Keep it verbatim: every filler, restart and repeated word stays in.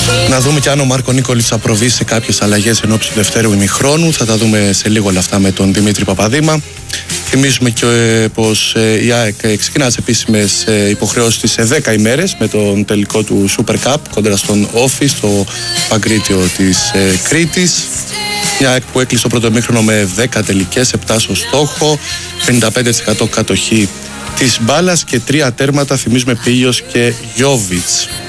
Να δούμε και αν ο Μάρκο Νίκολιτς θα προβεί σε κάποιες αλλαγές εν ώψη του δευτέρου ημιχρόνου. Θα τα δούμε σε λίγο όλα αυτά με τον Δημήτρη Παπαδήμα. Θυμίζουμε και ε, πως ε, η ΑΕΚ ε, ξεκινά τις επίσημες ε, υποχρεώσεις της σε δέκα ημέρες με τον τελικό του Super Cup κόντρα στον Όφη, στο Παγκρίτιο της ε, Κρήτης. Μια ΑΕΚ που έκλεισε το πρώτο ημίχρονο με δέκα τελικές, επτά στο στόχο, πενήντα πέντε τοις εκατό κατοχή της μπάλας και τρία τέρματα, θυμίζουμε, Πίλιος και Γιόβιτς.